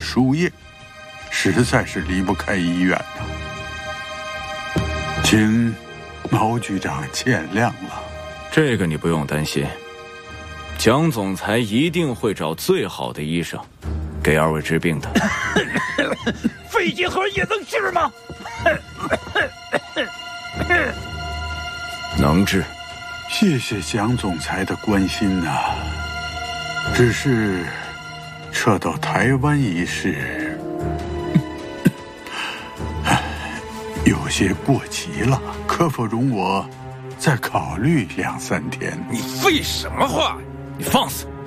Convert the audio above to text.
输液，实在是离不开医院呐。请毛局长见谅了。 这个你不用担心，蒋总裁一定会找最好的医生给二位治病的。 肺结核也能治吗？ 能治。 谢谢蒋总裁的关心呐。只是撤到台湾一事有些过急了，可否容我再考虑2、3天？ 你废什么话？ 你放肆！